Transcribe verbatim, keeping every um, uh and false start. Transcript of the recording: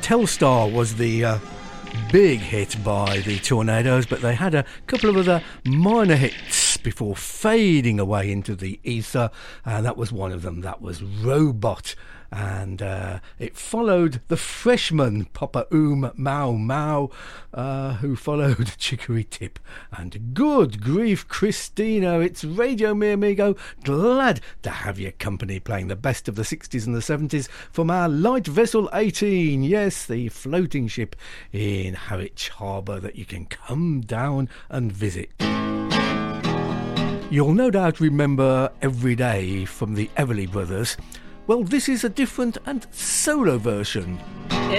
Telstar was the uh, big hit by the Tornadoes, but they had a couple of other minor hits before fading away into the ether, and that was one of them. That was Robot. And uh, it followed the Freshman, Papa Oom Mau Mau, uh, who followed Chicory Tip. And good grief, Christina, it's Radio Mi Amigo. Glad to have your company playing the best of the sixties and the seventies from our Light Vessel eighteen. Yes, the floating ship in Harwich Harbour that you can come down and visit. You'll no doubt remember Every Day from the Everly Brothers. Well, this is a different and solo version.